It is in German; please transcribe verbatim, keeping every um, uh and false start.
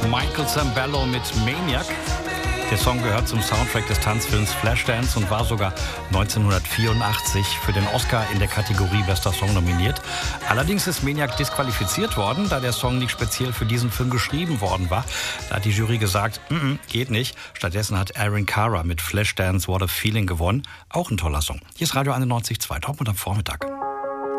Michael Sambello mit Maniac. Der Song gehört zum Soundtrack des Tanzfilms Flashdance und war sogar neunzehnhundertvierundachtzig für den Oscar in der Kategorie Bester Song nominiert. Allerdings ist Maniac disqualifiziert worden, da der Song nicht speziell für diesen Film geschrieben worden war. Da hat die Jury gesagt, mm-mm, geht nicht. Stattdessen hat Aaron Carter mit Flashdance What a Feeling gewonnen. Auch ein toller Song. Hier ist Radio einundneunzig Komma zwei Dortmund am Vormittag.